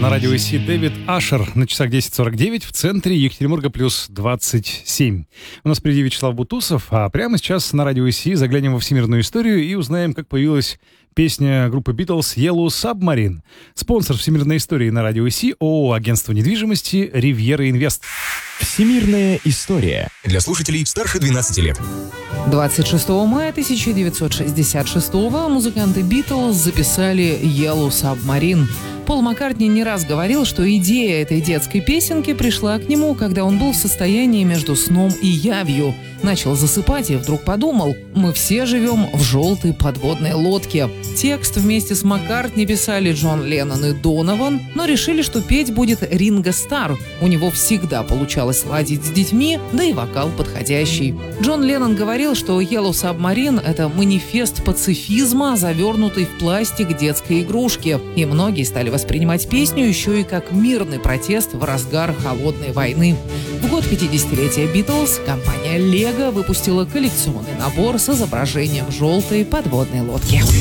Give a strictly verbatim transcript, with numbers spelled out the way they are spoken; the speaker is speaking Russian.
на радио ИСИ Дэвид Ашер. На часах десять сорок девять, в центре Екатеринбурга плюс двадцать семь. У нас впереди Вячеслав Бутусов, а прямо сейчас на радио ИСИ заглянем во всемирную историю и узнаем, как появилась песня группы Beatles «Yellow Submarine». Спонсор всемирной истории на радио ИСИ ООО «Агентство недвижимости Ривьера Инвест». Всемирная история для слушателей старше двенадцати лет. двадцать шестого мая тысяча девятьсот шестьдесят шестого музыканты Beatles записали «Yellow Submarine». Пол Маккартни не раз говорил, что идея этой детской песенки пришла к нему, когда он был в состоянии между сном и явью. Начал засыпать и вдруг подумал: мы все живем в желтой подводной лодке. Текст вместе с Маккартни писали Джон Леннон и Донован, но решили, что петь будет Ринго Стар. У него всегда получалось ладить с детьми, да и вокал подходящий. Джон Леннон говорил, что Yellow Submarine — это манифест пацифизма, завернутый в пластик детской игрушки. И многие стали воспринимать песню еще и как мирный протест в разгар холодной войны. В год пятидесятилетия Beatles компания Lego выпустила коллекционный набор с изображением желтой подводной лодки.